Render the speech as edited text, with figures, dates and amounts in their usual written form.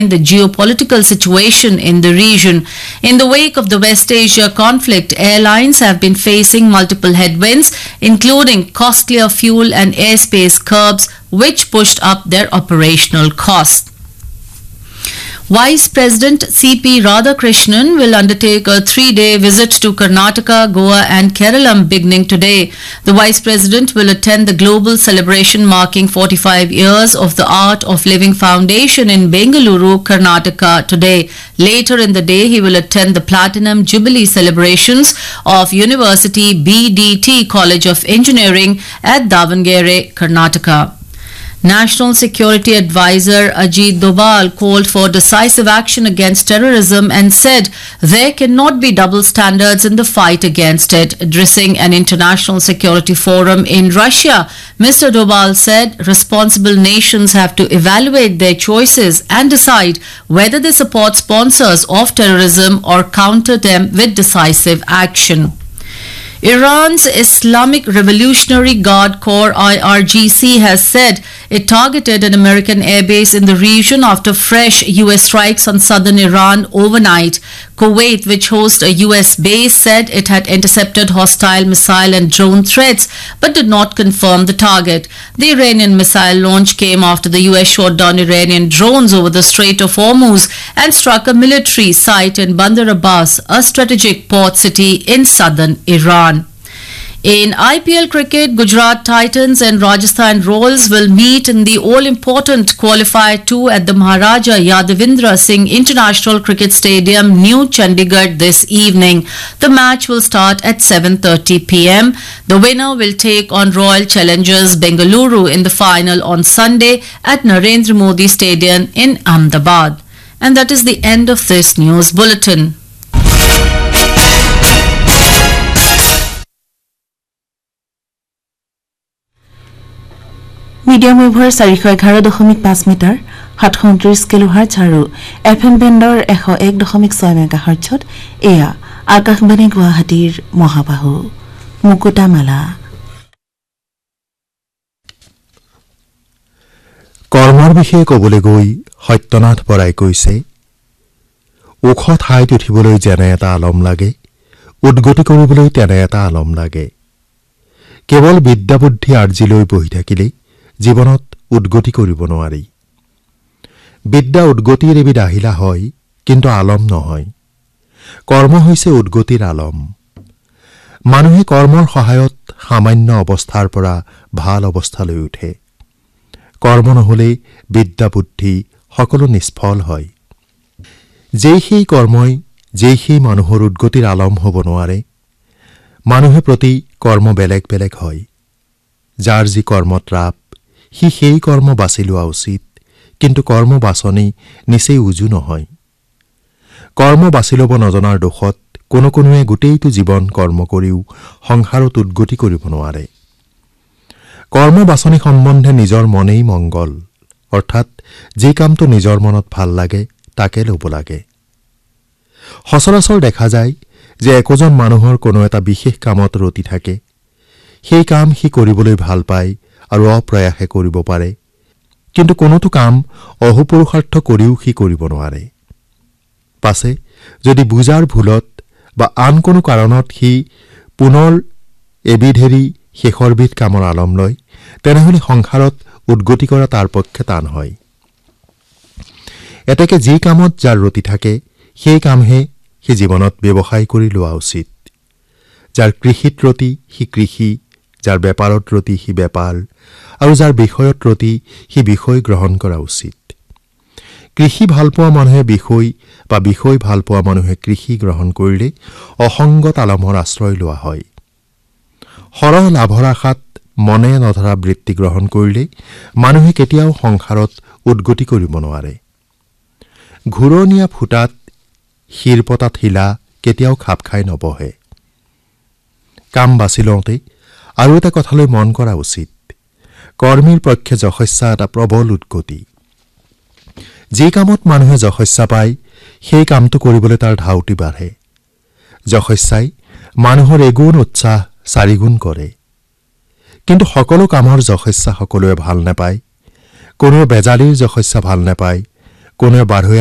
the geopolitical situation in the region. In the wake of the West Asia conflict, airlines have been facing multiple headwinds, including costlier fuel and airspace curbs, which pushed up their operational costs. Vice President C.P. Radhakrishnan will undertake a 3-day visit to Karnataka, Goa and Kerala beginning today. The Vice President will attend the global celebration marking 45 years of the Art of Living Foundation in Bengaluru, Karnataka today. Later in the day, he will attend the Platinum Jubilee celebrations of University BDT College of Engineering at Davangere, Karnataka. National Security Advisor Ajit Doval called for decisive action against terrorism and said there cannot be double standards in the fight against it. Addressing an international security forum in Russia, Mr. Doval said responsible nations have to evaluate their choices and decide whether they support sponsors of terrorism or counter them with decisive action. Iran's Islamic Revolutionary Guard Corps IRGC has said it targeted an American airbase in the region after fresh US strikes on southern Iran overnight. Kuwait, which hosts a US base, said it had intercepted hostile missile and drone threats but did not confirm the target. The Iranian missile launch came after the US shot down Iranian drones over the Strait of Hormuz and struck a military site in Bandar Abbas, a strategic port city in southern Iran. In IPL cricket, Gujarat Titans and Rajasthan Royals will meet in the all-important Qualifier 2 at the Maharaja Yadavindra Singh International Cricket Stadium, New Chandigarh this evening. The match will start at 7:30 p.m. The winner will take on Royal Challengers Bengaluru in the final on Sunday at Narendra Modi Stadium in Ahmedabad. And that is the end of this news bulletin. Medium ৱেভৰ 411.5 metre 729 কিলোহাৰ্টজ আৰু FM বেণ্ডৰ 101.6 মেগাহাৰ্টজত এয়া আকাশবাণী গুৱাহাটীৰ মহাবাহু মুকুতামালা। কৰ্মৰ বিষয়ে ক'বলৈ গৈ সত্যনাথ বৰাই কৈছে, ওখ ঠাইত উঠিবলৈ যেনে এটা আলম লাগে, উদ্গতি কৰিবলৈ তেনে এটা আলম লাগে। কেৱল বিদ্যা বুদ্ধি আৰ্জিলৈ বহি থাকিলেই জীৱনত উদ্গতি কৰিব নোৱাৰি। বিদ্যা উদ্গতিৰ এবিধ আহিলা হয়, কিন্তু আলম নহয়। কৰ্ম হৈছে উদ্গতিৰ আলম। মানুহে কৰ্মৰ সহায়ত সামান্য অৱস্থাৰ পৰা ভাল অৱস্থালৈ উঠে। কৰ্ম নহ'লে বিদ্যা বুদ্ধি সকলো নিষ্ফল হয়। যেই সেই কৰ্মই যেই সেই মানুহৰ উদ্গতিৰ আলম হ'ব নোৱাৰে। মানুহে প্ৰতি কৰ্ম বেলেগ বেলেগ হয়। যাৰ যি কৰ্মত ৰাপ সি সেই কৰ্ম বাছি লোৱা উচিত, কিন্তু কৰ্ম বাছনি নিচেই উজু নহয়। কৰ্ম বাছি ল'ব নজনাৰ দোষত কোনোৱে গোটেইটো জীৱন কৰ্ম কৰিও সংসাৰত উদ্গতি কৰিব নোৱাৰে। কৰ্ম বাছনি সম্বন্ধে নিজৰ মনেই মংগল, অৰ্থাৎ যি কামটো নিজৰ মনত ভাল লাগে তাকে ল'ব লাগে। সচৰাচৰ দেখা যায় যে একোজন মানুহৰ কোনো এটা বিশেষ কামত ৰতি থাকে। সেই কাম সি কৰিবলৈ ভাল পায় আৰু অপ্ৰয়াসে কৰিব পাৰে, কিন্তু কোনোটো কাম অহোপুৰুষাৰ্থ কৰিও সি কৰিব নোৱাৰে। পাছে যদি বুজাৰ ভুলত বা আন কোনো কাৰণত সি পুনৰ এবিধ এৰি শেষৰবিধ কামৰ আলম লয়, তেনেহ'লে সংসাৰত উদ্গতি কৰা তাৰ পক্ষে টান হয়। এতেকে যি কামত যাৰ ৰতি থাকে সেই কামহে সি জীৱনত ব্যৱসায় কৰি লোৱা উচিত। যাৰ কৃষিত ৰতি সি কৃষি, যাৰ বেপাৰত ৰতি সি বেপাৰ, আৰু যাৰ বিষয়ত ৰতি সি বিষয় গ্ৰহণ কৰা উচিত। কৃষি ভাল পোৱা মানুহে বিষয় বা বিষয় ভাল পোৱা মানুহে কৃষি গ্ৰহণ কৰিলে অসংগত আলমৰ আশ্ৰয় লোৱা হয়। সৰহ লাভৰ আশাত মনে নধৰা বৃত্তি গ্ৰহণ কৰিলে মানুহে কেতিয়াও সংসাৰত উদ্গতি কৰিব নোৱাৰে। ঘূৰণীয়া ফুটাত শিৰপতাত হিলা কেতিয়াও খাপ খাই নবহে। কাম বাছি লওঁতে আৰু এটা কথালৈ মন কৰা উচিত, কৰ্মীৰ পক্ষে যশস্যা এটা প্ৰবল উদ্গতি। যি কামত মানুহে যশস্যা পায় সেই কামটো কৰিবলৈ তাৰ ধাউতি বাঢ়ে। যশস্যাই মানুহৰ এগুণ উৎসাহ 4 গুণ কৰে। কিন্তু সকলো কামৰ যশস্যা সকলোৱে ভাল নাপায়। কোনো বেজালিৰ যশস্যা ভাল নাপায়, কোনোৱে বাঢ়ৈ